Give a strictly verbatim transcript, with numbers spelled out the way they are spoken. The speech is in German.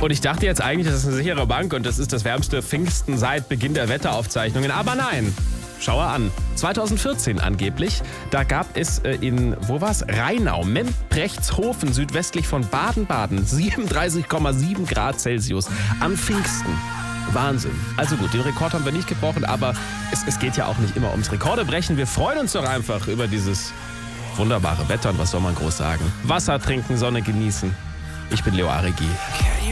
Und ich dachte jetzt eigentlich, das ist eine sichere Bank und das ist das wärmste Pfingsten seit Beginn der Wetteraufzeichnungen. Aber nein, schau an. zweitausendvierzehn angeblich, da gab es äh, in, wo war's? Rheinau, Membrechtshofen, südwestlich von Baden-Baden, siebenunddreißig Komma sieben Grad Celsius an Pfingsten. Wahnsinn. Also gut, den Rekord haben wir nicht gebrochen, aber es, es geht ja auch nicht immer ums Rekorde brechen. Wir freuen uns doch einfach über dieses wunderbare Wetter und was soll man groß sagen? Wasser trinken, Sonne genießen. Ich bin Leo Aregi.